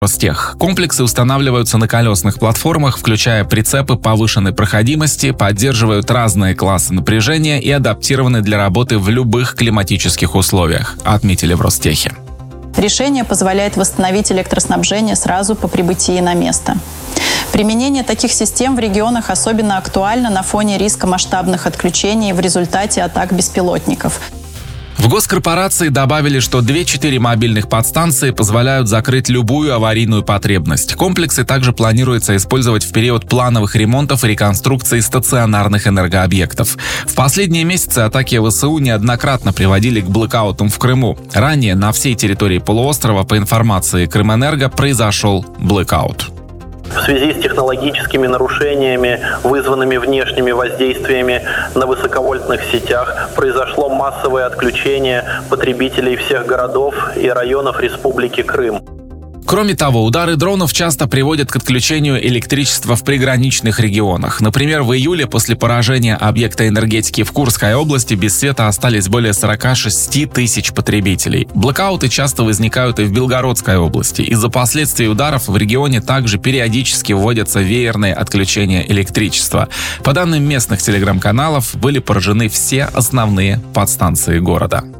Ростех. Комплексы устанавливаются на колесных платформах, включая прицепы повышенной проходимости, поддерживают разные классы напряжения и адаптированы для работы в любых климатических условиях, отметили в Ростехе. Решение позволяет восстановить электроснабжение сразу по прибытии на место. Применение таких систем в регионах особенно актуально на фоне риска масштабных отключений в результате атак беспилотников. В госкорпорации добавили, что 2-4 мобильных подстанции позволяют закрыть любую аварийную потребность. Комплексы также планируется использовать в период плановых ремонтов и реконструкции стационарных энергообъектов. В последние месяцы атаки ВСУ неоднократно приводили к блэкаутам в Крыму. Ранее на всей территории полуострова, по информации Крымэнерго, произошел блэкаут. В связи с технологическими нарушениями, вызванными внешними воздействиями на высоковольтных сетях, произошло массовое отключение потребителей всех городов и районов Республики Крым. Кроме того, удары дронов часто приводят к отключению электричества в приграничных регионах. Например, в июле после поражения объекта энергетики в Курской области без света остались более 46 тысяч потребителей. Блэкауты часто возникают и в Белгородской области. Из-за последствий ударов в регионе также периодически вводятся веерные отключения электричества. По данным местных телеграм-каналов, были поражены все основные подстанции города.